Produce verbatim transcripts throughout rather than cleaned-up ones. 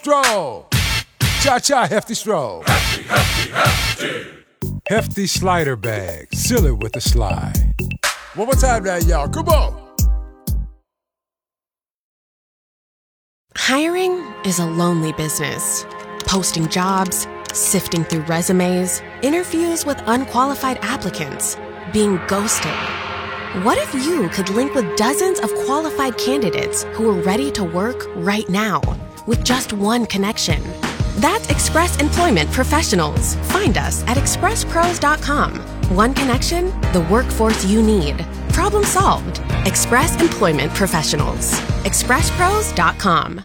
Stroll. Cha-cha, hefty stroll. Hefty, hefty, hefty. Hefty slider bag. Seal it with a slide. One more time now, y'all. Come on. Hiring is a lonely business. Posting jobs, sifting through resumes, interviews with unqualified applicants, being ghosted. What if you could link with dozens of qualified candidates who are ready to work right now with just one connection? That's Express Employment Professionals. Find us at express pros dot com. One connection, the workforce you need. Problem solved. Express Employment Professionals. express pros dot com.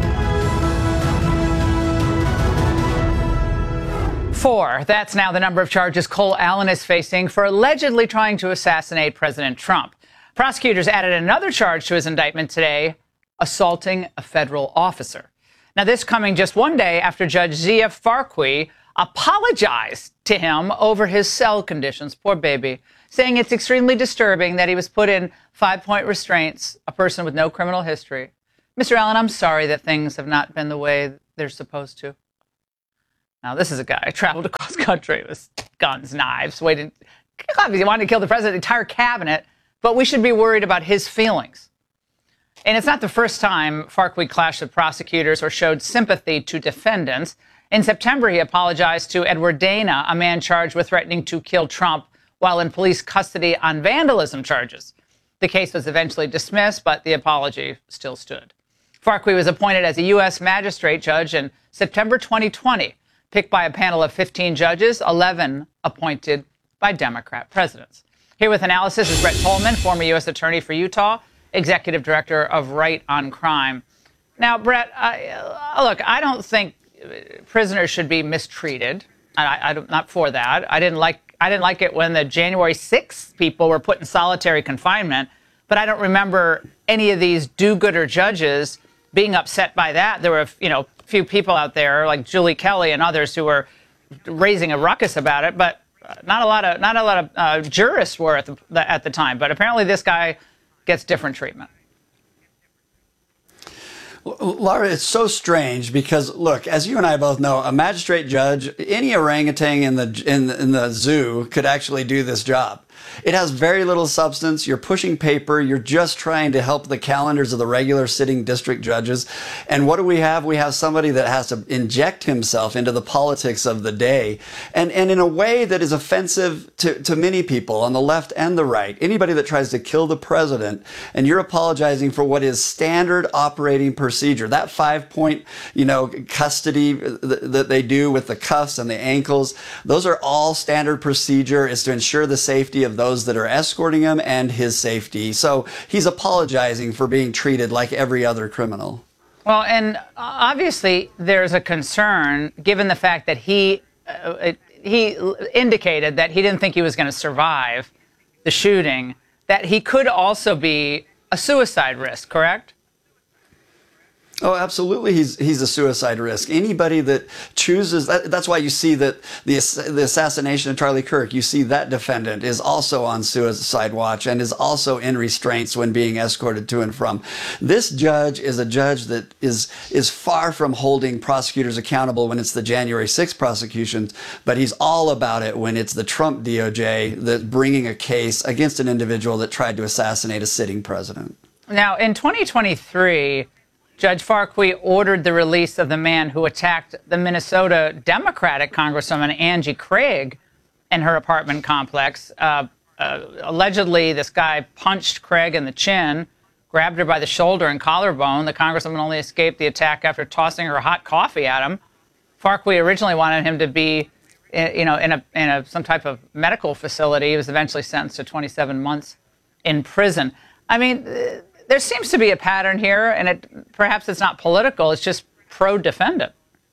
Four. That's now the number of charges Cole Allen is facing for allegedly trying to assassinate President Trump. Prosecutors added another charge to his indictment today, assaulting a federal officer. Now, this coming just one day after Judge Zia Farqui apologized to him over his cell conditions, poor baby, saying it's extremely disturbing that he was put in five-point restraints, a person with no criminal history. Mister Allen, I'm sorry that things have not been the way they're supposed to. Now, this is a guy who traveled across country with guns, knives, waited. Obviously, he wanted to kill the president, the entire cabinet, but we should be worried about his feelings. And it's not the first time Farqui clashed with prosecutors or showed sympathy to defendants. In September, he apologized to Edward Dana, a man charged with threatening to kill Trump while in police custody on vandalism charges. The case was eventually dismissed, but the apology still stood. Farqui was appointed as a U S magistrate judge in September twenty twenty. Picked by a panel of fifteen judges, eleven appointed by Democrat presidents. Here with analysis is Brett Tolman, former U S attorney for Utah, executive director of Right on Crime. Now, Brett, I, look, I don't think prisoners should be mistreated. I, I, I'm not for that. I didn't like I didn't like it when the January sixth people were put in solitary confinement, but I don't remember any of these do-gooder judges being upset by that. There were, you know, few people out there like Julie Kelly and others who were raising a ruckus about it, but not a lot of not a lot of uh, jurists were at the, the at the time. But apparently, this guy gets different treatment. Laura, it's so strange because, look, as you and I both know, a magistrate judge, any orangutan in the in, in the zoo could actually do this job. It has very little substance. You're pushing paper. You're just trying to help the calendars of the regular sitting district judges. And what do we have? We have somebody that has to inject himself into the politics of the day. And, and in a way that is offensive to, to many people on the left and the right. Anybody that tries to kill the president, and you're apologizing for what is standard operating procedure. That five-point, you know, custody that, that they do with the cuffs and the ankles, those are all standard procedure. Is to ensure the safety of those that are escorting him and his safety. So he's apologizing for being treated like every other criminal. Well, and obviously there's a concern given the fact that he uh, he indicated that he didn't think he was going to survive the shooting, that he could also be a suicide risk, correct? Oh, absolutely. He's he's a suicide risk. Anybody that chooses that, that's why you see that the the assassination of Charlie Kirk, you see that defendant is also on suicide watch and is also in restraints when being escorted to and from. This judge is a judge that is is far from holding prosecutors accountable when it's the January sixth prosecutions, but he's all about it when it's the Trump D O J that's bringing a case against an individual that tried to assassinate a sitting president. Now, in twenty twenty-three, Judge Farqui ordered the release of the man who attacked the Minnesota Democratic Congresswoman Angie Craig in her apartment complex. Uh, uh, allegedly, this guy punched Craig in the chin, grabbed her by the shoulder and collarbone. The Congresswoman only escaped the attack after tossing her hot coffee at him. Farqui originally wanted him to be, you know, in a in a some type of medical facility. He was eventually sentenced to twenty-seven months in prison. I mean, there seems to be a pattern here, and it, perhaps it's not political, it's just pro-defendant.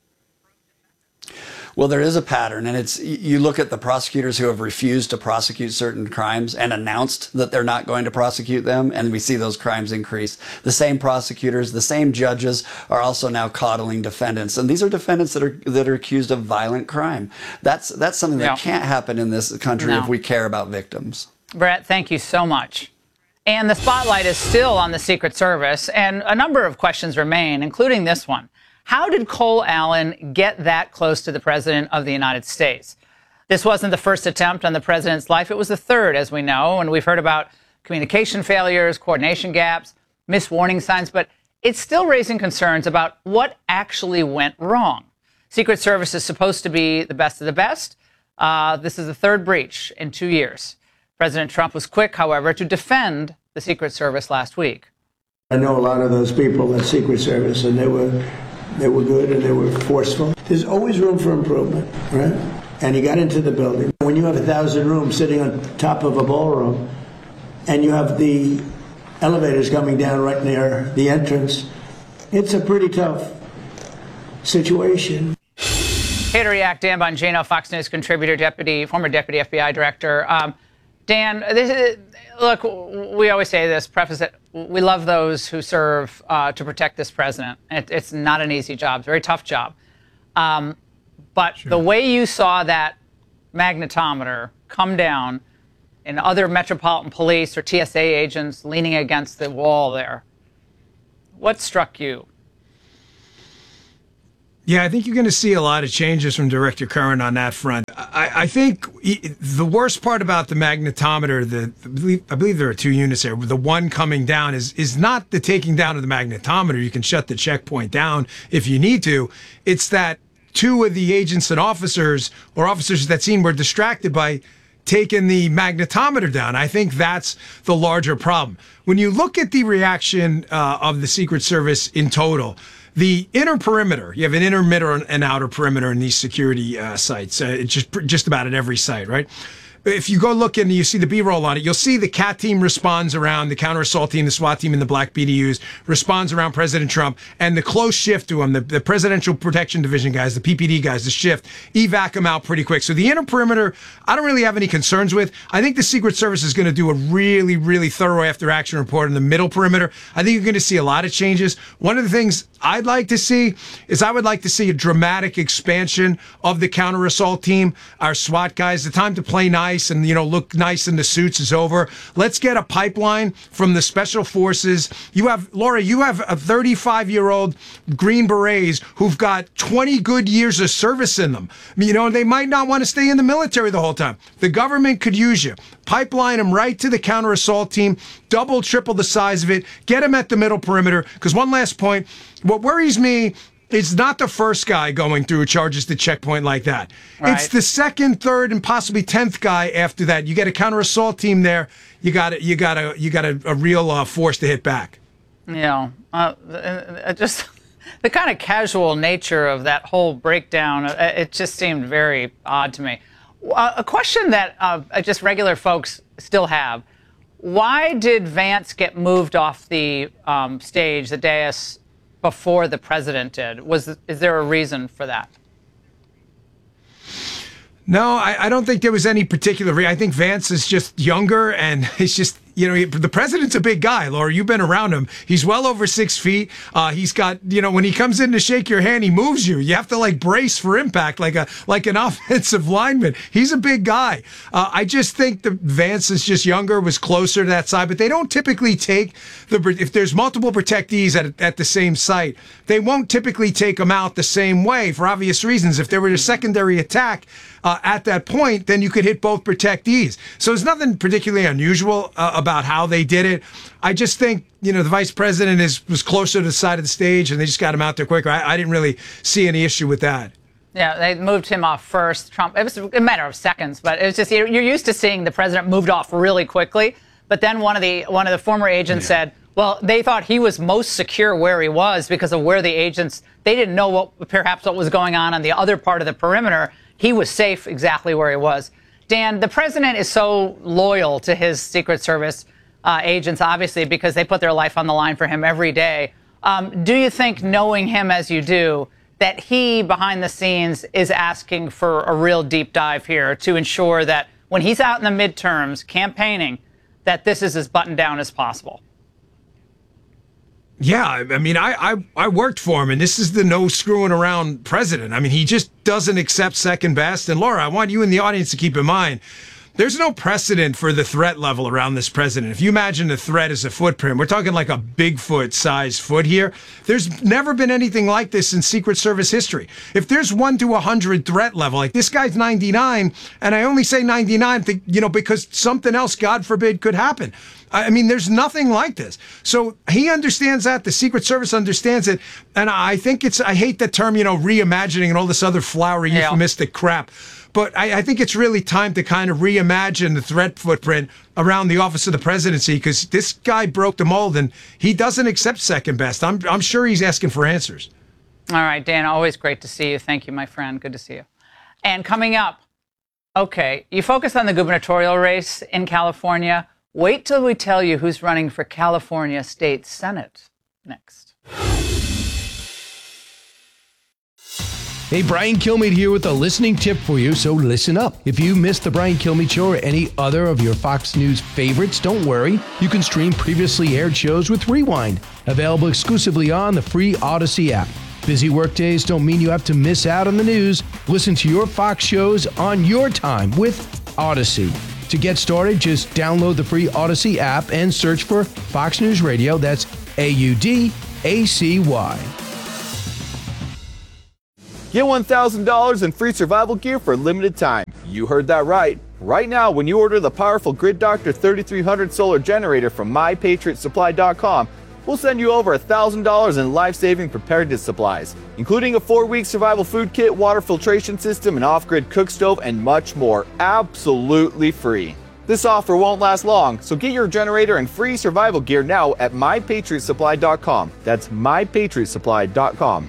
Well, there is a pattern, and it's you look at the prosecutors who have refused to prosecute certain crimes and announced that they're not going to prosecute them, and we see those crimes increase. The same prosecutors, the same judges are also now coddling defendants, and these are defendants that are that are accused of violent crime. That's that's something that no. can't happen in this country no. if we care about victims. Brett, thank you so much. And the spotlight is still on the Secret Service, and a number of questions remain, including this one. How did Cole Allen get that close to the president of the United States? This wasn't the first attempt on the president's life. It was the third, as we know, and we've heard about communication failures, coordination gaps, missed warning signs, but it's still raising concerns about what actually went wrong. Secret Service is supposed to be the best of the best. Uh, this is the third breach in two years. President Trump was quick, however, to defend the Secret Service last week. I know a lot of those people at Secret Service, and they were they were good and they were forceful. There's always room for improvement, right? And he got into the building. When you have a thousand rooms sitting on top of a ballroom, and you have the elevators coming down right near the entrance, it's a pretty tough situation. Here to react, Dan Bongino, Fox News contributor, deputy, former deputy F B I director. Um, Dan, this is, look, we always say this, preface it, we love those who serve uh, to protect this president. It, it's not an easy job. It's a very tough job. Um, but sure. The way you saw that magnetometer come down and other Metropolitan Police or T S A agents leaning against the wall there, what struck you? Yeah, I think you're going to see a lot of changes from Director Curran on that front. I, I think the worst part about the magnetometer, the, the I, believe, I believe there are two units there, the one coming down is is not the taking down of the magnetometer. You can shut the checkpoint down if you need to. It's that two of the agents and officers or officers at that scene were distracted by taking the magnetometer down. I think that's the larger problem. When you look at the reaction uh, of the Secret Service in total, the inner perimeter, you have an inner, middle, and outer perimeter in these security uh, sites. Uh, it's just just about at every site, right? If you go look and you see the B-roll on it, you'll see the CAT team responds around, the counter-assault team, the SWAT team, and the black B D Us responds around President Trump, and the close shift to him, the, the Presidential Protection Division guys, the P P D guys, the shift, evac them out pretty quick. So the inner perimeter, I don't really have any concerns with. I think the Secret Service is going to do a really, really thorough after-action report in the middle perimeter. I think you're going to see a lot of changes. One of the things I'd like to see is I would like to see a dramatic expansion of the counter-assault team, our SWAT guys. The time to play nice and, you know, look nice in the suits is over. Let's get a pipeline from the special forces. You have, Laura, you have a thirty-five-year-old Green Berets who've got twenty good years of service in them. You know, they might not want to stay in the military the whole time. The government could use you. Pipeline them right to the counter-assault team, double, triple the size of it, get them at the middle perimeter. Because one last point, what worries me is not the first guy going through charges to checkpoint like that. Right. It's the second, third, and possibly tenth guy after that. You get a counter-assault team there, you got you got a you got a, a real uh, force to hit back. You know, uh, just the kind of casual nature of that whole breakdown, it just seemed very odd to me. Uh, a question that uh, just regular folks still have: why did Vance get moved off the um, stage, the dais, before the president did? Was is there a reason for that? No, I, I don't think there was any particular reason. I think Vance is just younger, and he's just, you know, he, the president's a big guy, Laura. You've been around him. He's well over six feet. Uh, he's got, you know, when he comes in to shake your hand, he moves you. You have to like brace for impact, like a like an offensive lineman. He's a big guy. Uh, I just think that Vance is just younger, was closer to that side, but they don't typically take the if there's multiple protectees at at the same site, they won't typically take them out the same way for obvious reasons. If there were a secondary attack uh, at that point, then you could hit both protectees. So there's nothing particularly unusual uh, about how they did it. I just think, you know, the vice president is was closer to the side of the stage, and they just got him out there quicker. I, I didn't really see any issue with that. Yeah, they moved him off first. Trump, it was a matter of seconds, but it was just, you're used to seeing the president moved off really quickly. But then one of the one of the former agents yeah. said, well, they thought he was most secure where he was because of where the agents, they didn't know what perhaps what was going on on the other part of the perimeter. He was safe exactly where he was. Dan, the president is so loyal to his Secret Service uh, agents, obviously, because they put their life on the line for him every day. Um, do you think, knowing him as you do, that he, behind the scenes, is asking for a real deep dive here to ensure that when he's out in the midterms campaigning, that this is as buttoned down as possible? Yeah, I mean, I, I I worked for him, and this is the no screwing around president. I mean, he just doesn't accept second best. And Laura, I want you in the audience to keep in mind, there's no precedent for the threat level around this president. If you imagine the threat as a footprint, we're talking like a Bigfoot-sized foot here. There's never been anything like this in Secret Service history. If there's one to one hundred threat level, like this guy's ninety-nine, and I only say ninety-nine, you know, because something else, God forbid, could happen. I mean, there's nothing like this. So he understands that. The Secret Service understands it. And I think it's, I hate the term, you know, reimagining and all this other flowery, yeah. euphemistic crap. But I, I think it's really time to kind of reimagine the threat footprint around the office of the presidency, because this guy broke the mold and he doesn't accept second best. I'm, I'm sure he's asking for answers. All right, Dan, always great to see you. Thank you, my friend. Good to see you. And coming up, okay, you focus on the gubernatorial race in California. Wait till we tell you who's running for California State Senate next. Hey, Brian Kilmeade here with a listening tip for you, so listen up. If you missed the Brian Kilmeade Show or any other of your Fox News favorites, don't worry. You can stream previously aired shows with Rewind, available exclusively on the free Odyssey app. Busy workdays don't mean you have to miss out on the news. Listen to your Fox shows on your time with Odyssey. To get started, just download the free Odyssey app and search for Fox News Radio. That's A U D A C Y. Get one thousand dollars in free survival gear for a limited time. You heard that right. Right now, when you order the powerful Grid Doctor thirty-three hundred solar generator from my patriot supply dot com, we'll send you over one thousand dollars in life-saving preparedness supplies, including a four-week survival food kit, water filtration system, an off-grid cook stove, and much more, absolutely free. This offer won't last long, so get your generator and free survival gear now at my patriot supply dot com. That's my patriot supply dot com.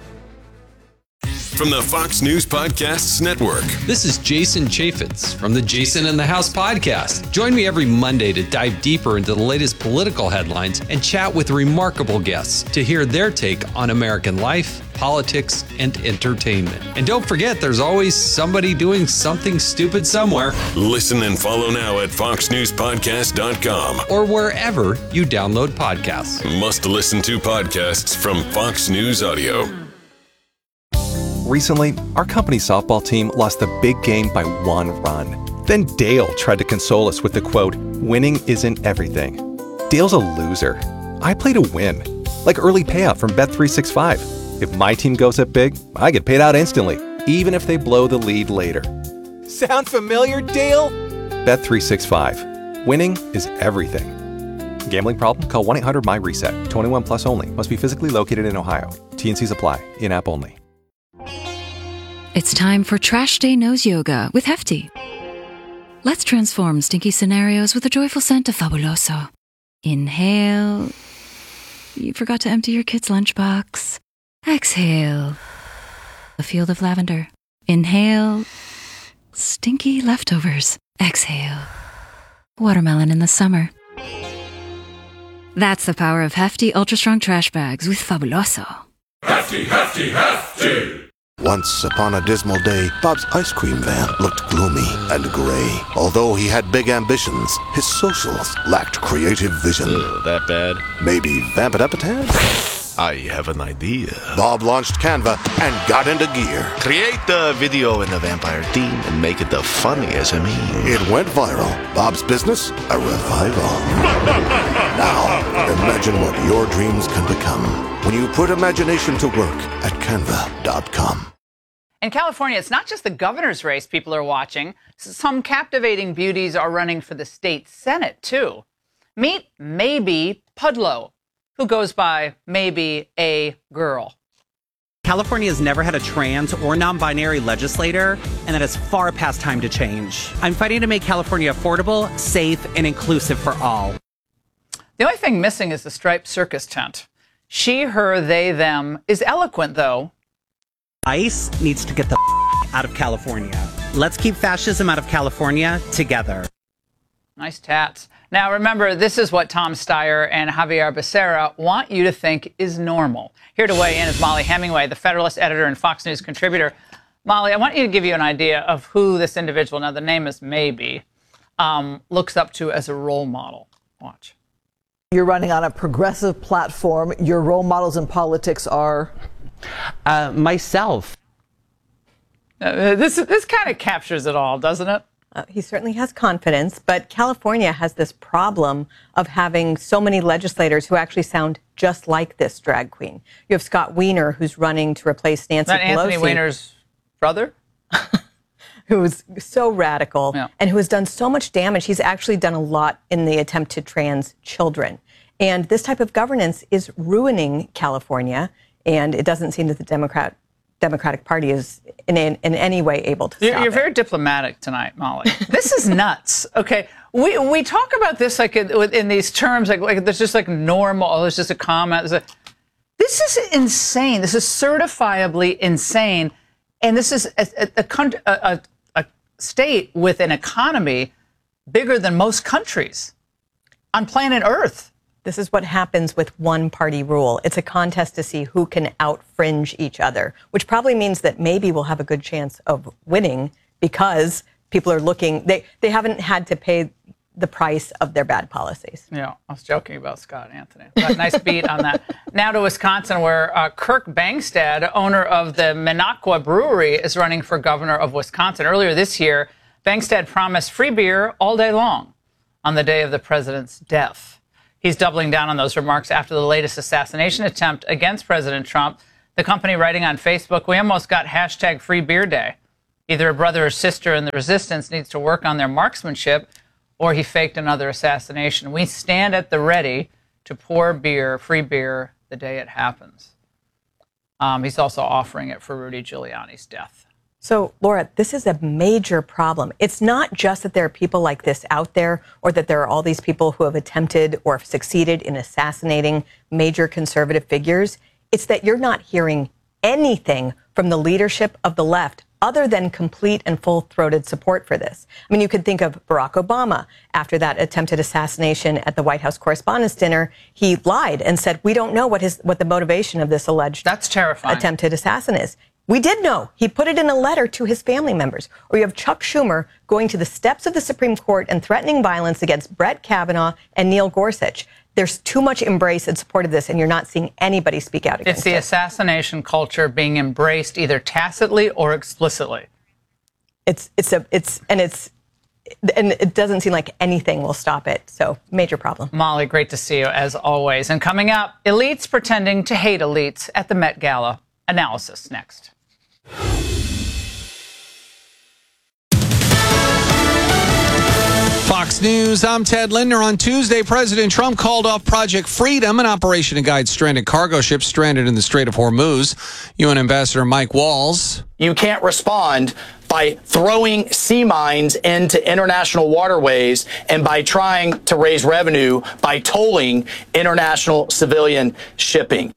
From the Fox News Podcasts Network. This is Jason Chaffetz from the Jason in the House podcast. Join me every Monday to dive deeper into the latest political headlines and chat with remarkable guests to hear their take on American life, politics, and entertainment. And don't forget, there's always somebody doing something stupid somewhere. Listen and follow now at fox news podcast dot com or wherever you download podcasts. Must listen to podcasts from Fox News Audio. Recently, our company's softball team lost the big game by one run. Then Dale tried to console us with the quote, "Winning isn't everything." Dale's a loser. I play to win, like early payout from Bet three sixty-five. If my team goes up big, I get paid out instantly, even if they blow the lead later. Sound familiar, Dale? Bet three sixty-five. Winning is everything. Gambling problem? Call one eight hundred M Y reset. twenty-one plus only. Must be physically located in Ohio. T and Cs apply. In-app only. It's time for Trash Day Nose Yoga with Hefty. Let's transform stinky scenarios with a joyful scent of Fabuloso. Inhale. You forgot to empty your kid's lunchbox. Exhale. A field of lavender. Inhale. Stinky leftovers. Exhale. Watermelon in the summer. That's the power of Hefty Ultra Strong Trash Bags with Fabuloso. Hefty, hefty, hefty! Once upon a dismal day, Bob's ice cream van looked gloomy and gray. Although he had big ambitions, his socials lacked creative vision. Ugh, that bad? Maybe vamp it up a tad? I have an idea. Bob launched Canva and got into gear. Create the video in the vampire theme and make it the funniest of me. It went viral. Bob's business, a revival. Now, imagine what your dreams can become when you put imagination to work at canva dot com. In California, it's not just the governor's race people are watching. Some captivating beauties are running for the state Senate, too. Meet Maybe Pudlow, who goes by Maybe a Girl. California has never had a trans or non-binary legislator, and that is far past time to change. I'm fighting to make California affordable, safe, and inclusive for all. The only thing missing is the striped circus tent. She, her, they, them is eloquent, though. ICE needs to get the out of California. Let's keep fascism out of California together. Nice tats. Now, remember, this is what Tom Steyer and Javier Becerra want you to think is normal. Here to weigh in is Molly Hemingway, the Federalist editor and Fox News contributor. Molly, I want you to give you an idea of who this individual, now the name is Maybe, um, looks up to as a role model. Watch. You're running on a progressive platform. Your role models in politics are? Uh, myself. Uh, this this kind of captures it all, doesn't it? Uh, he certainly has confidence, but California has this problem of having so many legislators who actually sound just like this drag queen. You have Scott Wiener, who's running to replace Nancy Is that Pelosi. Anthony Weiner's brother? Who's so radical yeah. and who has done so much damage. He's actually done a lot in the attempt to trans children. And this type of governance is ruining California, and it doesn't seem that the Democrat Democratic Party is in, in, in any way able to You're, stop you're it. very diplomatic tonight, Molly. This is nuts. Okay, we we talk about this like in, in these terms, like like there's just like normal. Oh, there's just a comment. There's a, this is insane. This is certifiably insane, and this is a a, a, a, a state with an economy bigger than most countries on planet Earth. This is what happens with one-party rule. It's a contest to see who can out-fringe each other, which probably means that maybe we'll have a good chance of winning because people are looking, they, they haven't had to pay the price of their bad policies. Yeah, I was joking about Scott Anthony. Nice beat on that. Now to Wisconsin, where uh, Kirk Bangstad, owner of the Minocqua Brewery, is running for governor of Wisconsin. Earlier this year, Bangstad promised free beer all day long on the day of the president's death. He's doubling down on those remarks after the latest assassination attempt against President Trump. The company writing on Facebook, we almost got hashtag free beer day. Either a brother or sister in the resistance needs to work on their marksmanship, or he faked another assassination. We stand at the ready to pour beer, free beer, the day it happens. Um, he's also offering it for Rudy Giuliani's death. So, Laura, this is a major problem. It's not just that there are people like this out there or that there are all these people who have attempted or succeeded in assassinating major conservative figures. It's that you're not hearing anything from the leadership of the left other than complete and full-throated support for this. I mean, you could think of Barack Obama. After that attempted assassination at the White House Correspondents' Dinner, he lied and said, we don't know what his what the motivation of this alleged That's terrifying. attempted assassin is. We did know. He put it in a letter to his family members. Or you have Chuck Schumer going to the steps of the Supreme Court and threatening violence against Brett Kavanaugh and Neil Gorsuch. There's too much embrace and support of this, and you're not seeing anybody speak out against it. It's the assassination culture being embraced either tacitly or explicitly. It's it's a it's and it's and it doesn't seem like anything will stop it. So major problem. Molly, great to see you as always. And coming up, elites pretending to hate elites at the Met Gala. Analysis next. Fox News, I'm Ted Linder. On Tuesday, President Trump called off Project Freedom, an operation to guide stranded cargo ships stranded in the Strait of Hormuz. U N Ambassador Mike Walls. You can't respond by throwing sea mines into international waterways and by trying to raise revenue by tolling international civilian shipping.